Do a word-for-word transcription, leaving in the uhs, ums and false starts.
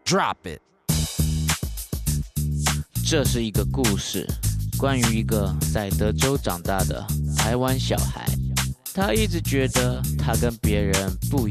Drop it。 这是一个故事，关于一个在德州长大的台湾小孩。他一直觉得他跟别人不一